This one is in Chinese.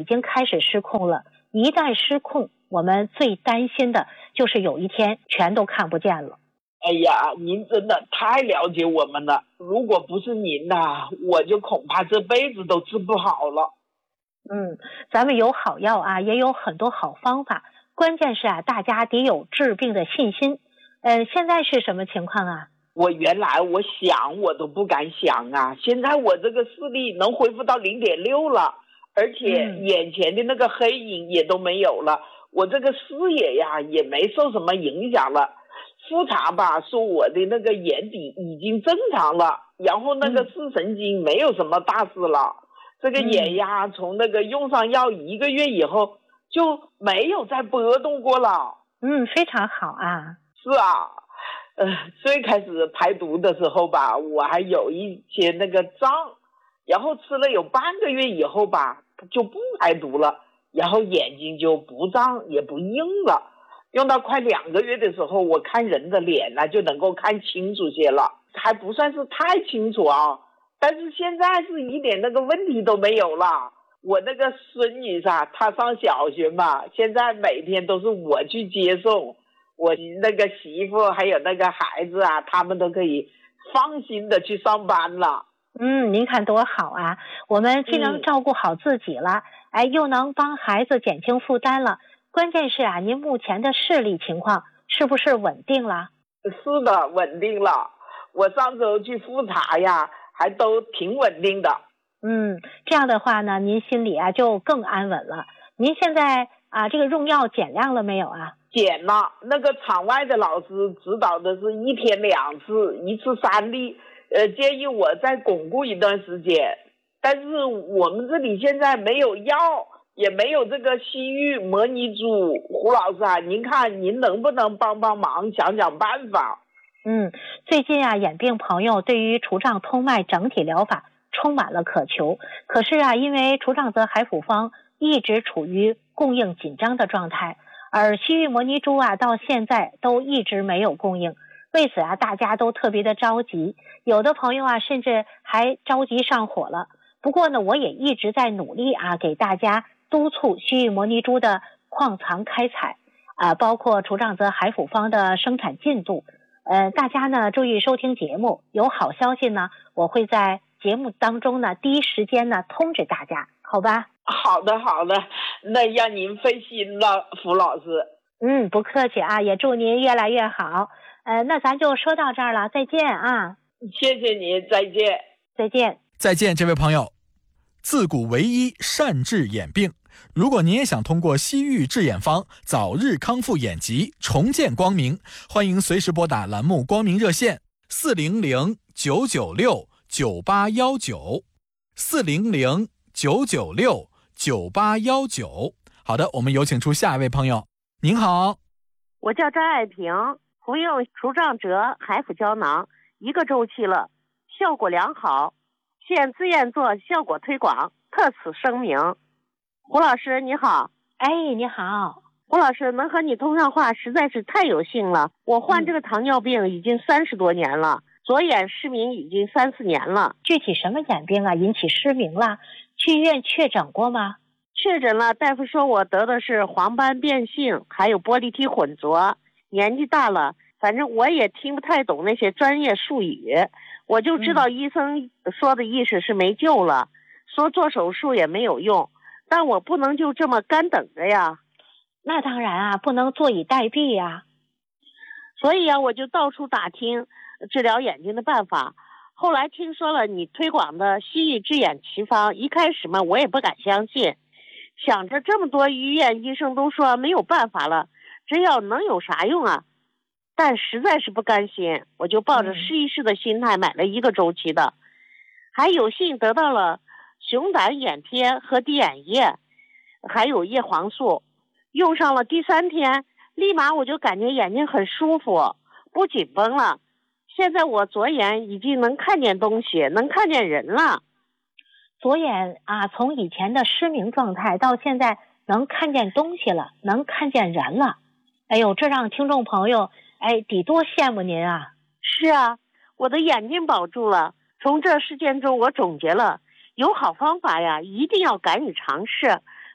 经开始失控了。一旦失控，我们最担心的就是有一天全都看不见了。 哎呀，您真的太了解我们了，如果不是您呐，我就恐怕这辈子都治不好了。 咱们有好药啊，也有很多好方法，关键是啊，大家得有治病的信心。现在是什么情况啊？ 原来我想我都不敢想啊，现在我这个视力能恢复到 0.6 了，而且眼前的那个黑影也都没有了，我这个视野呀也没受什么影响了。复查吧说我的那个眼底已经正常了，然后那个视神经没有什么大事了。这个眼呀从那个用上药1个月以后就没有再波动过了。 非常好啊。 是啊，最开始排毒的时候吧，我还有一些那个胀，然后吃了有半个月以后吧，就不排毒了，然后眼睛就不胀也不硬了。用到快2个月的时候，我看人的脸呢就能够看清楚些了，还不算是太清楚啊，但是现在是一点那个问题都没有了。我那个孙女噻，她上小学嘛，现在每天都是我去接送，我那个媳妇还有那个孩子啊，他们都可以放心的去上班了。 您看多好啊，我们既能照顾好自己了，又能帮孩子减轻负担了。关键是啊，您目前的视力情况是不是稳定了？ 是的，稳定了。我上周去复查呀，还都挺稳定的。 这样的话呢，您心里啊就更安稳了。您现在啊，这个用药减量了没有啊？ 减了，那个场外的老师指导的是1天2次，1次3粒，建议我再巩固一段时间。但是我们这里现在没有药，也没有这个西域摩尼珠，胡老师啊，您看您能不能帮帮忙，想想办法？ 最近啊，眼病朋友对于除障通脉整体疗法充满了渴求，可是啊，因为除障泽海府方一直处于供应紧张的状态，而西域摩尼珠啊到现在都一直没有供应，为此啊，大家都特别的着急，有的朋友啊甚至还着急上火了。不过呢，我也一直在努力啊，给大家督促西域摩尼珠的矿藏开采包括除障泽海府方的生产进度。大家呢注意收听节目，有好消息呢，我会在节目当中呢第一时间呢通知大家，好吧？ 好的，那让您费心了，胡老师。 不客气啊，也祝您越来越好。那咱就说到这儿了，再见啊！ 谢谢您，再见。 再见。 再见，这位朋友。自古唯医，善治眼病。如果您也想通过西域治眼方早日康复眼疾，重见光明，欢迎随时拨打栏目光明热线400-996-9819，400-996-9819。好的，我们有请出下一位朋友。您好， 我叫张爱萍，服用除障泽海府胶囊1个周期了，效果良好，现自愿做效果推广，特此声明。胡老师你好。 你好。 胡老师，能和你通上话实在是太有幸了。我患这个糖尿病已经30多年了，左眼失明已经3、4年了。 具体什么眼病啊引起失明了？去医院确诊过吗？ 确诊了，大夫说我得的是黄斑变性，还有玻璃体混浊。年纪大了，反正我也听不太懂那些专业术语，我就知道医生说的意思是没救了，说做手术也没有用，但我不能就这么干等着呀。 那当然啊，不能坐以待毙呀。 所以啊，我就到处打听治疗眼睛的办法。后来听说了你推广的西域治眼奇方，一开始嘛，我也不敢相信，想着这么多医院医生都说没有办法了，这药能有啥用啊？但实在是不甘心，我就抱着试一试的心态买了1个周期的，还有幸得到了熊胆眼贴和滴眼液，还有叶黄素。用上了第3天，立马我就感觉眼睛很舒服，不紧绷了。现在我左眼已经能看见东西，能看见人了。 左眼啊，从以前的失明状态到现在能看见东西了，能看见人了。哎呦，这让听众朋友得多羡慕您啊。 是啊，我的眼睛保住了。从这事件中我总结了，有好方法呀，一定要敢于尝试，